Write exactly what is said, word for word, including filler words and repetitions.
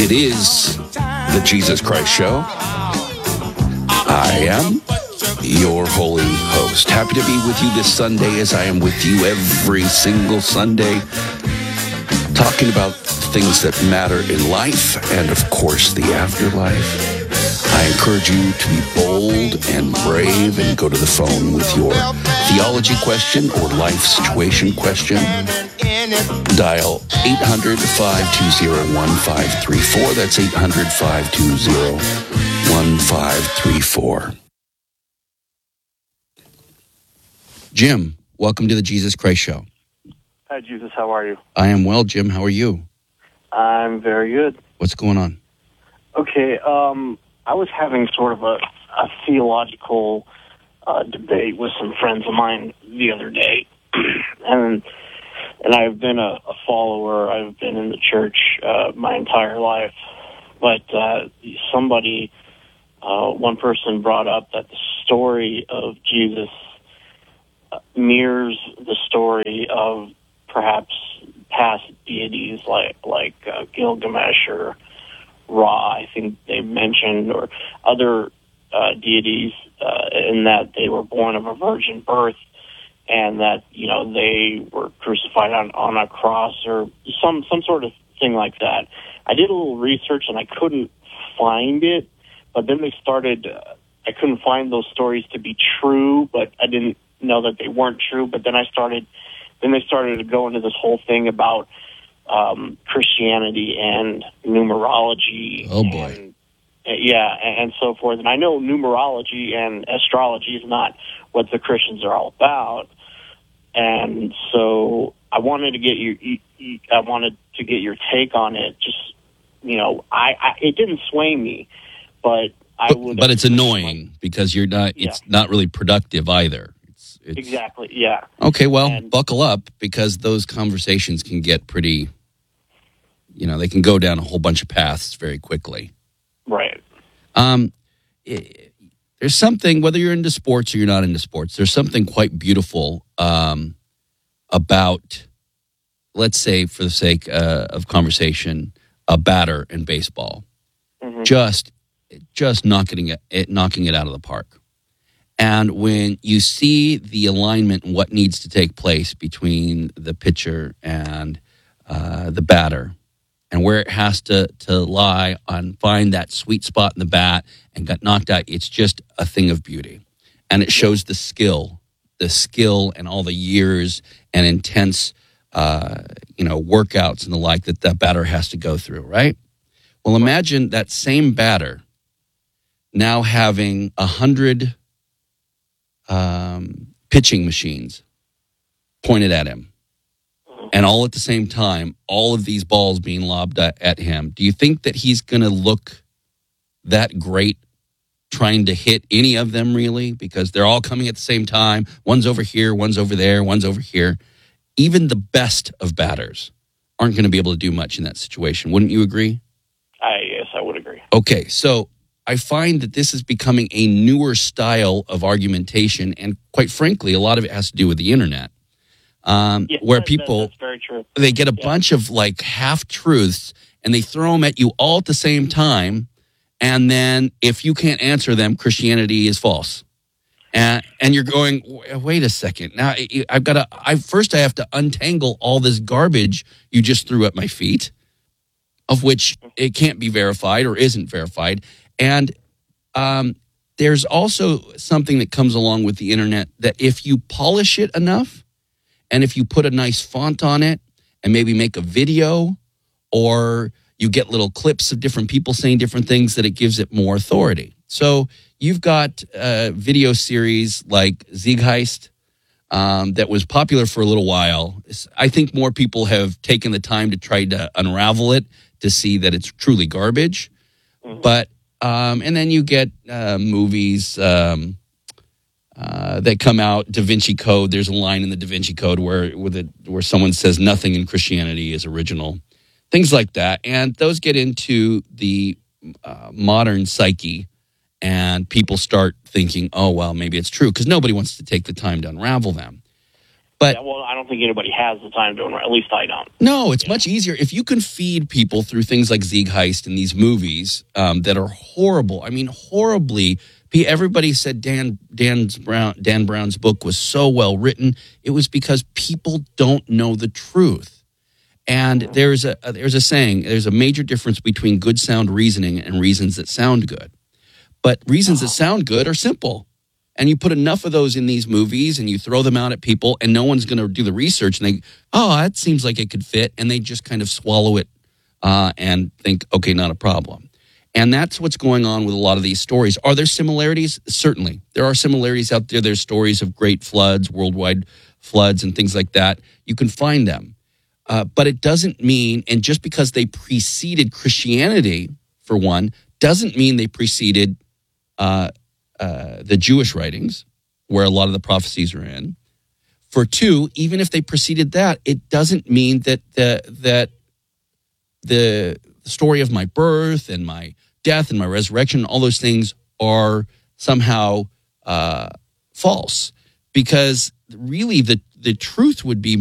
It is the Jesus Christ Show. I am your holy host. Happy to be with you this Sunday, as I am with you every single Sunday, talking about things that matter in life and, of course, the afterlife. I encourage you to be bold and brave and go to the phone with your theology question or life situation question. Dial eight hundred, five two zero, one five three four. That's eight hundred, five two zero, one five three four. Jim, welcome to the Jesus Christ Show. Hi, Jesus. How are you? I am well, Jim. How are you? I'm very good. What's going on? Okay, um, I was having sort of a, a theological uh, debate with some friends of mine the other day, and and I've been a, a follower. I've been in the church uh, my entire life, but uh, somebody, uh, one person brought up that the story of Jesus mirrors the story of perhaps past deities like like uh, Gilgamesh or Ra, I think they mentioned, or other uh, deities, uh, in that they were born of a virgin birth, and that, you know, they were crucified on, on a cross or some some sort of thing like that. I did a little research and I couldn't find it, but then they started. Uh, I couldn't find those stories to be true, but I didn't know that they weren't true. But then I started. Then they started to go into this whole thing about um, Christianity and numerology. Oh, boy. And, yeah, and, and so forth. And I know numerology and astrology is not what the Christians are all about. And so I wanted to get your, I wanted to get your take on it. Just, you know, I, I it didn't sway me, but I But, would. but it's annoying because you're not. It's Yeah. not really productive either. It's, it's, Exactly. Yeah. Okay, well, And- buckle up, because those conversations can get pretty, you know, they can go down a whole bunch of paths very quickly. Right. Um, i there's something, whether you're into sports or you're not into sports, there's something quite beautiful um, about, let's say, for the sake uh, of conversation, a batter in baseball, Mm-hmm. just just knocking it, it knocking it out of the park. And when you see the alignment and what needs to take place between the pitcher and uh, the batter, and where it has to, to lie on, find that sweet spot in the bat and got knocked out, it's just a thing of beauty. And it shows the skill, the skill and all the years and intense, uh, you know, workouts and the like that that batter has to go through, right? Well, imagine that same batter now having a hundred um, pitching machines pointed at him. And all at the same time, all of these balls being lobbed at, at him. Do you think that he's going to look that great trying to hit any of them, really? Because they're all coming at the same time. One's over here, one's over there, one's over here. Even the best of batters aren't going to be able to do much in that situation. Wouldn't you agree? I yes, I would agree. Okay, so I find that this is becoming a newer style of argumentation, and quite frankly, a lot of it has to do with the internet. Um, Yeah, where that- that- people, that's very true. they get a Yeah. bunch of like half-truths and they throw them at you all at the same time. And then if you can't answer them, Christianity is false. And, and you're going, wait a second. Now I've got to, I first I have to untangle all this garbage you just threw at my feet, of which it can't be verified or isn't verified. And um, there's also something that comes along with the internet that if you polish it enough, and if you put a nice font on it and maybe make a video, or you get little clips of different people saying different things, that it gives it more authority. So you've got a video series like Zeitgeist um, that was popular for a little while. I think more people have taken the time to try to unravel it to see that it's truly garbage. Mm-hmm. But um, and then you get uh, movies um, uh, that come out. Da Vinci Code. There's a line in the Da Vinci Code where where, the, where someone says nothing in Christianity is original. Things like that, and those get into the uh, modern psyche, and people start thinking, "Oh, well, maybe it's true," because nobody wants to take the time to unravel them. But yeah, well, I don't think anybody has the time to do it. At least I don't. no, it's much easier if you can feed people through things like Zeitgeist and these movies um, that are horrible. I mean, horribly. Everybody said Dan Dan's Brown Dan Brown's book was so well written. It was because people don't know the truth. And there's a there's a saying. There's a major difference between good sound reasoning and reasons that sound good. But reasons that sound good are simple. And you put enough of those in these movies and you throw them out at people and no one's going to do the research. And they, oh, that seems like it could fit. And they just kind of swallow it uh, and think, okay, not a problem. And that's what's going on with a lot of these stories. Are there similarities? Certainly. There are similarities out there. There's stories of great floods, worldwide floods and things like that. You can find them. Uh, but it doesn't mean, and just because they preceded Christianity, for one, doesn't mean they preceded uh Uh, the Jewish writings, where a lot of the prophecies are in. For two, even if they preceded that, it doesn't mean that the that the story of my birth and my death and my resurrection, all those things are somehow uh, false. Because really, the the truth would be